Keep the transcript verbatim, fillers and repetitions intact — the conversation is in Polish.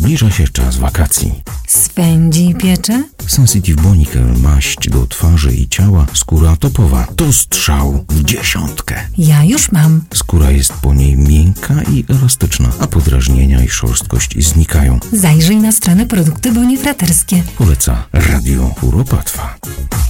Zbliża się czas wakacji. Swędzi i piecze? Sensitive Bonikel, maść do twarzy i ciała, skóra topowa. To strzał w dziesiątkę. Ja już mam. Skóra jest po niej miękka i elastyczna, a podrażnienia i szorstkość znikają. Zajrzyj na stronę Produkty Bonifraterskie. Poleca Radio Kuropatwa.